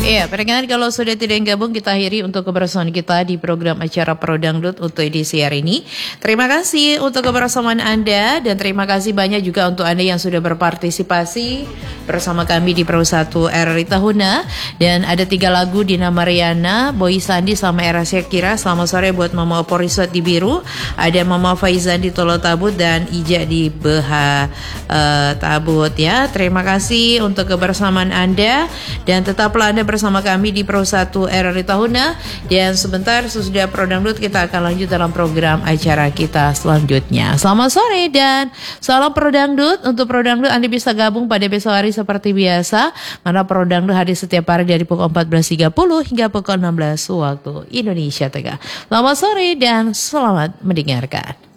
Iya, pendengar kalau sudah tidak gabung kita akhiri untuk kebersamaan kita di program acara Pro Dangdut untuk edisi hari ini. Terima kasih untuk kebersamaan Anda dan terima kasih banyak juga untuk Anda yang sudah berpartisipasi bersama kami di Pro 1 RRI Tahuna. Dan ada 3 lagu Dina Mariana, Boy Sandi sama Era Syakira. Selamat sore buat Mama Opo Resort di Biru, ada Mama Faizan di Tolo Tabut dan Ija di Beha Tabut ya. Terima kasih untuk kebersamaan Anda dan tetaplah Anda bersama kami di Pro 1 RRI Tahuna. Dan sebentar sesudah Pro Dangdut kita akan lanjut dalam program acara kita selanjutnya. Selamat sore dan salam Pro Dangdut. Untuk Pro Dangdut Anda bisa gabung pada besok hari seperti biasa, karena Pro Dangdut hadir setiap hari dari pukul 14.30 hingga pukul 16 waktu Indonesia Tengah. Selamat sore dan selamat mendengarkan.